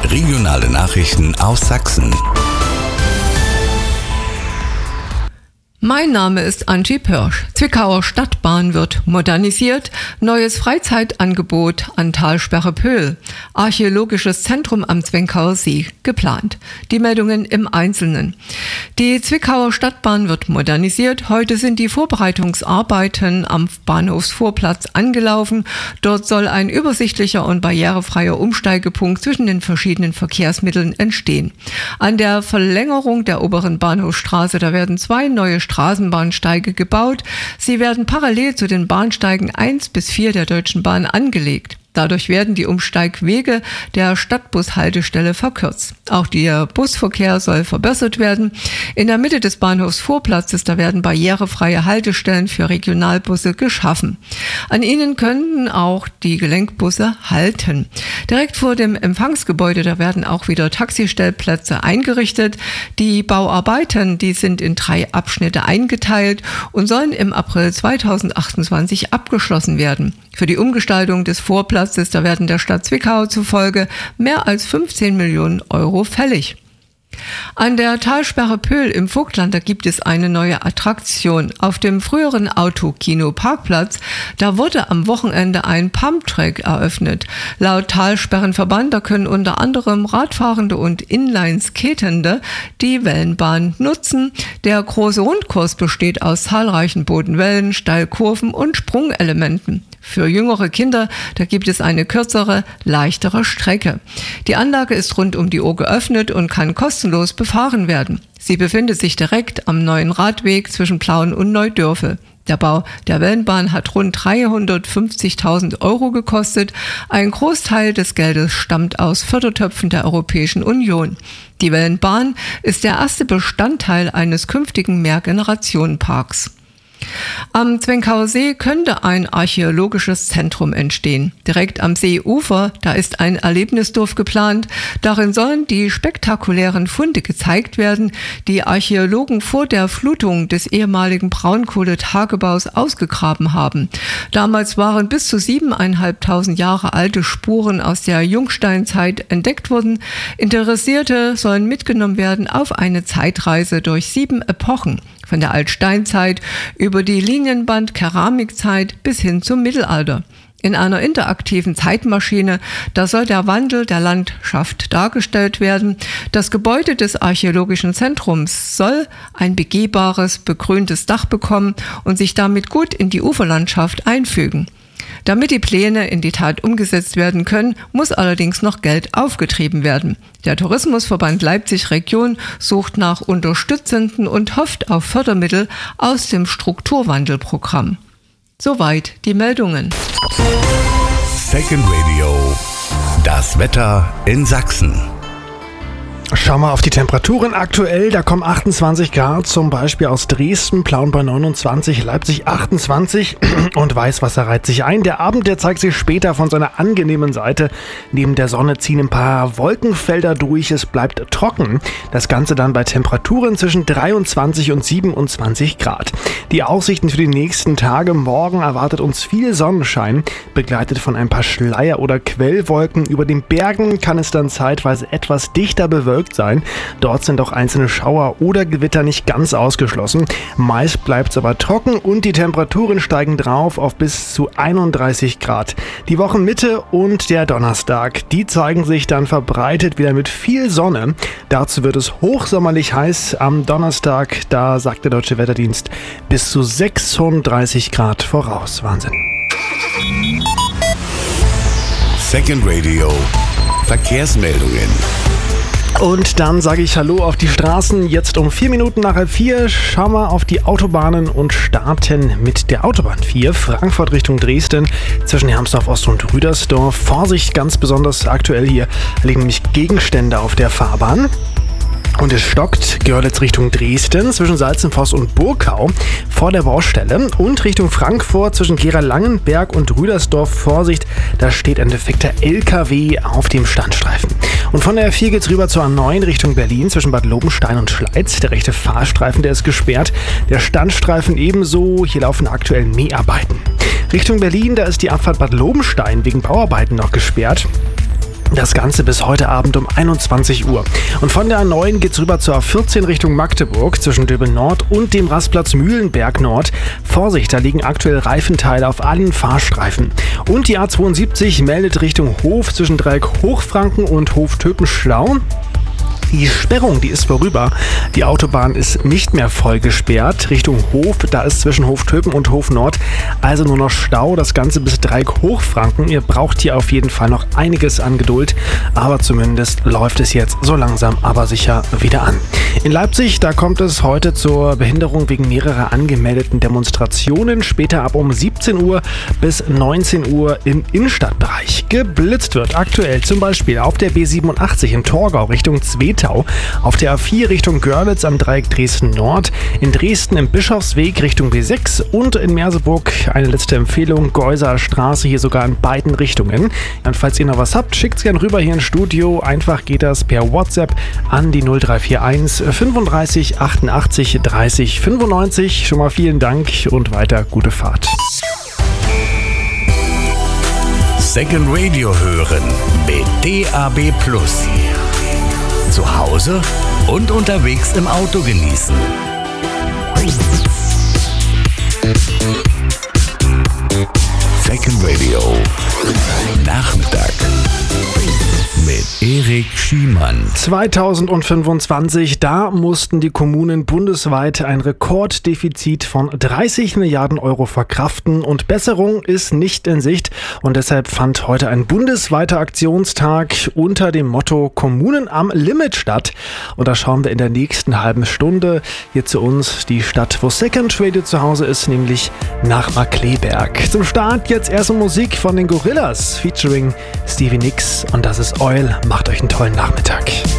Regionale Nachrichten aus Sachsen. Mein Name ist Angie Pörsch. Zwickauer Stadtbahn wird modernisiert. Neues Freizeitangebot an Talsperre Pöhl. Archäologisches Zentrum am Zwenkauer See geplant. Die Meldungen im Einzelnen. Die Zwickauer Stadtbahn wird modernisiert. Heute sind die Vorbereitungsarbeiten am Bahnhofsvorplatz angelaufen. Dort soll ein übersichtlicher und barrierefreier Umsteigepunkt zwischen den verschiedenen Verkehrsmitteln entstehen. An der Verlängerung der oberen Bahnhofstraße, da werden 2 neue Straßenbahnsteige gebaut. Sie werden parallel zu den Bahnsteigen 1 bis 4 der Deutschen Bahn angelegt. Dadurch werden die Umsteigwege der Stadtbushaltestelle verkürzt. Auch der Busverkehr soll verbessert werden. In der Mitte des Bahnhofsvorplatzes, da werden barrierefreie Haltestellen für Regionalbusse geschaffen. An ihnen können auch die Gelenkbusse halten. Direkt vor dem Empfangsgebäude, da werden auch wieder Taxistellplätze eingerichtet. Die Bauarbeiten, die sind in 3 Abschnitte eingeteilt und sollen im April 2028 abgeschlossen werden. Für die Umgestaltung des Vorplatzes, da werden der Stadt Zwickau zufolge mehr als 15 Millionen Euro fällig. An der Talsperre Pöhl im Vogtland, da gibt es eine neue Attraktion. Auf dem früheren Autokino-Parkplatz, da wurde am Wochenende ein Pumptrack eröffnet. Laut Talsperrenverband, da können unter anderem Radfahrende und Inline-Skatende die Wellenbahn nutzen. Der große Rundkurs besteht aus zahlreichen Bodenwellen, Steilkurven und Sprungelementen. Für jüngere Kinder, da gibt es eine kürzere, leichtere Strecke. Die Anlage ist rund um die Uhr geöffnet und kann kostenlos befahren werden. Sie befindet sich direkt am neuen Radweg zwischen Plauen und Neudörfel. Der Bau der Wellenbahn hat rund 350.000 Euro gekostet. Ein Großteil des Geldes stammt aus Fördertöpfen der Europäischen Union. Die Wellenbahn ist der erste Bestandteil eines künftigen Mehrgenerationenparks. Am Zwenkauer See könnte ein archäologisches Zentrum entstehen. Direkt am Seeufer, da ist ein Erlebnisdorf geplant. Darin sollen die spektakulären Funde gezeigt werden, die Archäologen vor der Flutung des ehemaligen Braunkohletagebaus ausgegraben haben. Damals waren bis zu 7.500 Jahre alte Spuren aus der Jungsteinzeit entdeckt worden. Interessierte sollen mitgenommen werden auf eine Zeitreise durch 7 Epochen. Von der Altsteinzeit über die Linienband-Keramikzeit bis hin zum Mittelalter. In einer interaktiven Zeitmaschine, da soll der Wandel der Landschaft dargestellt werden. Das Gebäude des Archäologischen Zentrums soll ein begehbares, begrüntes Dach bekommen und sich damit gut in die Uferlandschaft einfügen. Damit die Pläne in die Tat umgesetzt werden können, muss allerdings noch Geld aufgetrieben werden. Der Tourismusverband Leipzig Region sucht nach Unterstützenden und hofft auf Fördermittel aus dem Strukturwandelprogramm. Soweit die Meldungen. Second Radio. Das Wetter in Sachsen. Schauen wir auf die Temperaturen aktuell. Da kommen 28 Grad zum Beispiel aus Dresden, Plauen bei 29, Leipzig 28 und Weißwasser reiht sich ein. Der Abend, der zeigt sich später von seiner angenehmen Seite. Neben der Sonne ziehen ein paar Wolkenfelder durch. Es bleibt trocken. Das Ganze dann bei Temperaturen zwischen 23 und 27 Grad. Die Aussichten für die nächsten Tage. Morgen erwartet uns viel Sonnenschein, begleitet von ein paar Schleier- oder Quellwolken. Über den Bergen kann es dann zeitweise etwas dichter bewölkt sein. Dort sind auch einzelne Schauer oder Gewitter nicht ganz ausgeschlossen. Meist bleibt es aber trocken und die Temperaturen steigen drauf auf bis zu 31 Grad. Die Wochenmitte und der Donnerstag, die zeigen sich dann verbreitet wieder mit viel Sonne. Dazu wird es hochsommerlich heiß am Donnerstag. Da sagt der Deutsche Wetterdienst bis zu 36 Grad voraus. Wahnsinn. Second Radio. Verkehrsmeldungen. Und dann sage ich Hallo auf die Straßen. Jetzt um 4 Minuten nach 4 schauen wir auf die Autobahnen und starten mit der Autobahn 4, Frankfurt Richtung Dresden, zwischen Hermsdorf Ost und Rüdersdorf. Vorsicht, ganz besonders aktuell hier liegen nämlich Gegenstände auf der Fahrbahn. Und es stockt Görlitz Richtung Dresden zwischen Salzenfoss und Burkau vor der Baustelle und Richtung Frankfurt zwischen Gera-Langenberg und Rüdersdorf. Vorsicht, da steht ein defekter LKW auf dem Standstreifen. Und von der A4 geht's rüber zur A9 Richtung Berlin zwischen Bad Lobenstein und Schleiz. Der rechte Fahrstreifen, der ist gesperrt. Der Standstreifen ebenso. Hier laufen aktuell Mäharbeiten. Richtung Berlin, da ist die Abfahrt Bad Lobenstein wegen Bauarbeiten noch gesperrt. Das Ganze bis heute Abend um 21 Uhr. Und von der A9 geht's rüber zur A14 Richtung Magdeburg zwischen Döbeln Nord und dem Rastplatz Mühlenberg Nord. Vorsicht, da liegen aktuell Reifenteile auf allen Fahrstreifen. Und die A72 meldet Richtung Hof zwischen Dreieck Hochfranken und Hof Töpenschlau. Die Sperrung, die ist vorüber. Die Autobahn ist nicht mehr voll gesperrt. Richtung Hof, da ist zwischen Hof Töpen und Hof Nord also nur noch Stau. Das Ganze bis Dreieck Hochfranken. Ihr braucht hier auf jeden Fall noch einiges an Geduld. Aber zumindest läuft es jetzt so langsam, aber sicher wieder an. In Leipzig, da kommt es heute zur Behinderung wegen mehrerer angemeldeten Demonstrationen. Später ab um 17 Uhr bis 19 Uhr im Innenstadtbereich. Geblitzt wird aktuell zum Beispiel auf der B87 in Torgau Richtung Zwetau. Auf der A4 Richtung Görlitz am Dreieck Dresden Nord, in Dresden im Bischofsweg Richtung B6 und in Merseburg eine letzte Empfehlung, Geuser Straße, hier sogar in beiden Richtungen. Und falls ihr noch was habt, schickt's gern rüber hier ins Studio. Einfach geht das per WhatsApp an die 0341 35 88 30 95. Schon mal vielen Dank und weiter gute Fahrt. Second Radio hören mit DAB+. Zu Hause und unterwegs im Auto genießen. Second Radio Nachmittag mit Erik Schiemann. 2025, da mussten die Kommunen bundesweit ein Rekorddefizit von 30 Milliarden Euro verkraften und Besserung ist nicht in Sicht und deshalb fand heute ein bundesweiter Aktionstag unter dem Motto Kommunen am Limit statt und da schauen wir in der nächsten halben Stunde hier zu uns, die Stadt, wo Second Radio zu Hause ist, nämlich nach Markkleeberg. Zum Start jetzt erste Musik von den Gorillaz featuring Stevie Nicks und das ist Oil. Macht euch einen tollen Nachmittag.